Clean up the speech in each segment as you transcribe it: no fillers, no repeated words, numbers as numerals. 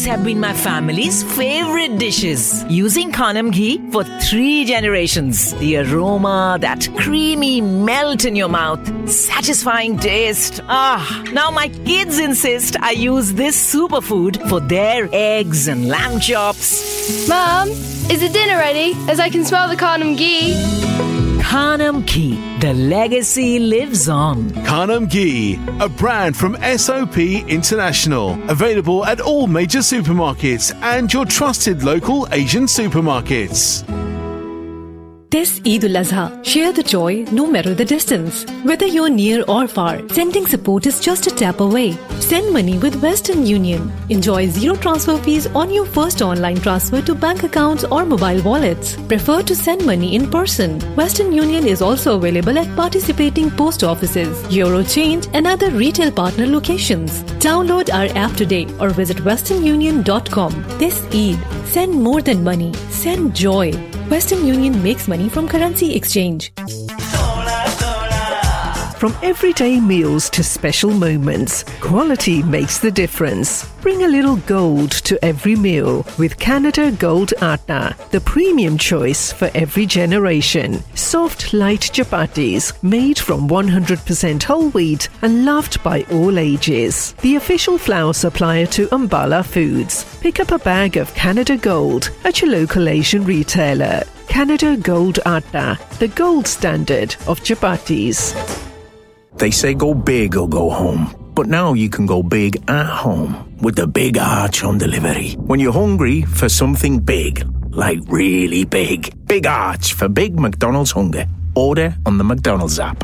always have been my family's favorite dishes. Using Khanam ghee for 3 generations. The aroma, that creamy melt in your mouth, satisfying taste. Now my kids insist I use this superfood for their eggs and lamb chops. Mom, is the dinner ready? As I can smell the Khanam ghee. Khanam ghee. The legacy lives on. Khanam ghee, a brand from SOP International. Available at all major supermarkets and your trusted local Asian supermarkets. This Eid al-Azha, share the joy no matter the distance. Whether you're near or far, sending support is just a tap away. Send money with Western Union. Enjoy zero transfer fees on your first online transfer to bank accounts or mobile wallets. Prefer to send money in person. Western Union is also available at participating post offices, Eurochange and other retail partner locations. Download our app today or visit westernunion.com. This Eid, send more than money. Send joy. Western Union makes money from currency exchange. From everyday meals to special moments, quality makes the difference. Bring a little gold to every meal with Canada Gold Atta, the premium choice for every generation. Soft, light chapatis made from 100% whole wheat and loved by all ages. The official flour supplier to Ambala Foods. Pick up a bag of Canada Gold at your local Asian retailer. Canada Gold Atta, the gold standard of chapatis. They say go big or go home. But now you can go big at home with the Big Arch on delivery. When you're hungry for something big, like really big, Big Arch for big McDonald's hunger. Order on the McDonald's app.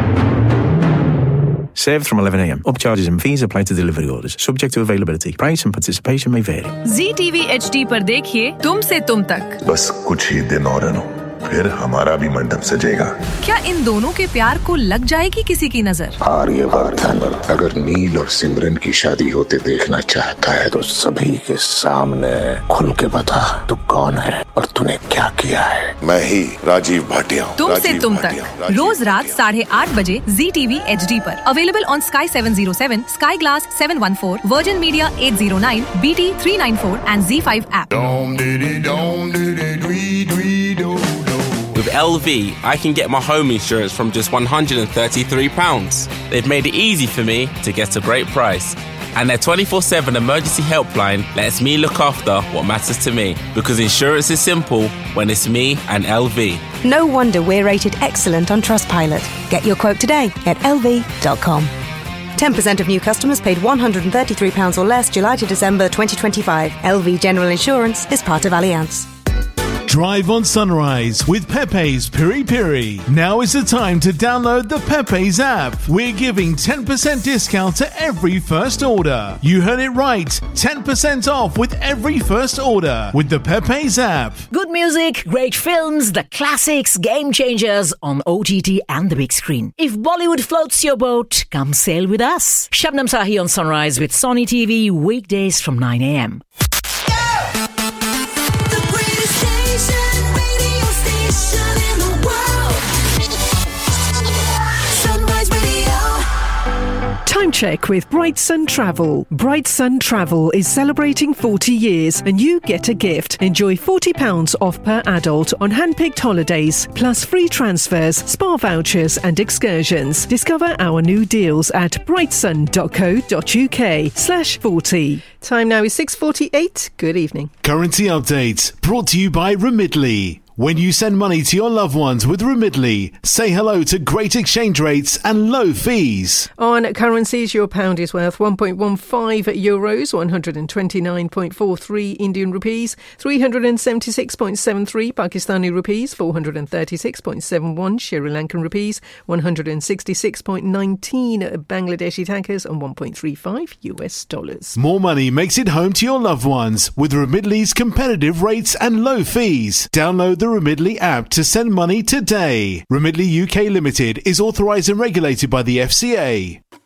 Served from 11 a.m. Upcharges and fees apply to delivery orders. Subject to availability. Price and participation may vary. ZTV HD पर देखिए तुम से तुम तक. बस कुछ ही दिन और है फिर हमारा भी मंडप सजेगा. क्या इन दोनों के प्यार को लग जाएगी किसी की नजर? आर्यवर्धन अगर नील और सिमरन की शादी होते देखना चाहता है तो सभी के सामने खुल के बता तू कौन है और तूने क्या किया है. मैं ही राजीव भाटिया हूँ. तुम से तुम तक रोज रात 8:30 बजे ZTV HD पर. Available on Sky 707, Sky Glass 714, Virgin Media 809, BT 394 and Z5 app. With LV, I can get my home insurance from just £133. They've made it easy for me to get a great price. And their 24/7 emergency helpline lets me look after what matters to me. Because insurance is simple when it's me and LV. No wonder we're rated excellent on Trustpilot. Get your quote today at lv.com. 10% of new customers paid £133 or less July to December 2025. LV General Insurance is part of Allianz. Drive on Sunrise with Pepe's Piri Piri. Now is the time to download the Pepe's app. We're giving 10% discount to every first order. You heard it right. 10% off with every first order with the Pepe's app. Good music, great films, the classics, game changers on OTT and the big screen. If Bollywood floats your boat, come sail with us. Shabnam Sahi on Sunrise with Sony TV weekdays from 9 a.m. Time check with Bright Sun Travel. Bright Sun Travel is celebrating 40 years and you get a gift. Enjoy £40 off per adult on hand-picked holidays, plus free transfers, spa vouchers and excursions. Discover our new deals at brightsun.co.uk/40. Time now is 6:48. Good evening. Currency update brought to you by Remitly. When you send money to your loved ones with Remitly, say hello to great exchange rates and low fees. On currencies, your pound is worth 1.15 euros, 129.43 Indian rupees, 376.73 Pakistani rupees, 436.71 Sri Lankan rupees, 166.19 Bangladeshi takas and 1.35 US dollars. More money makes it home to your loved ones with Remitly's competitive rates and low fees. Download the Remitly app to send money today. Remitly UK Limited is authorised and regulated by the FCA.